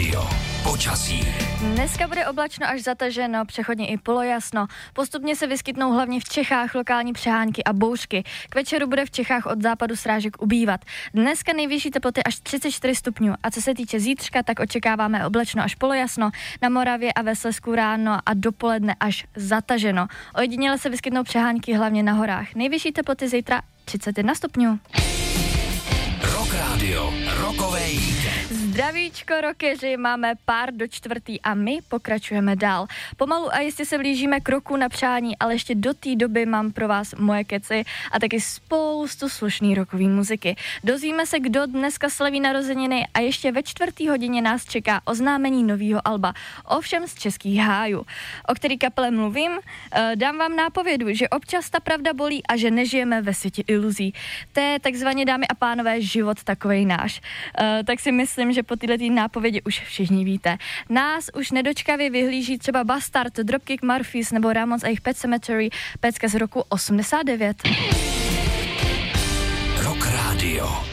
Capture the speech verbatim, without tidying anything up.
rádio. Počasí. Dneska bude oblačno až zataženo, přechodně i polojasno. Postupně se vyskytnou hlavně v Čechách lokální přehánky a bouřky. K večeru bude v Čechách od západu srážek ubývat. Dneska nejvyšší teploty až třicet čtyři stupňů a co se týče zítřka, tak očekáváme oblačno až polojasno. Na Moravě a ve Slezsku ráno a dopoledne až zataženo. Ojediněle se vyskytnou přehánky hlavně na horách. Nejvyšší teploty zítra třicet jedna stupňů. Rock Radio, rockové jízdy. Zdravíčko, rockeři, máme pár do čtvrtý a my pokračujeme dál. Pomalu a jistě se blížíme k roku na přání, ale ještě do té doby mám pro vás moje keci a taky spoustu slušný rockový muziky. Dozvíme se, kdo dneska slaví narozeniny a ještě ve čtvrtý hodině nás čeká oznámení nového alba, ovšem z českých hájů. O který kapele mluvím? Dám vám nápovědu, že občas ta pravda bolí a že nežijeme ve světě iluzí. To je takzvaně, dámy a pánové, život takovej náš. Tak si myslím, že po této nápovědi už všichni víte. Nás už nedočkavě vyhlíží třeba Bastard, Dropkick Murphys nebo Ramones a jejich Pet Sematary, pecka z roku osmdesát devět. Rock Radio.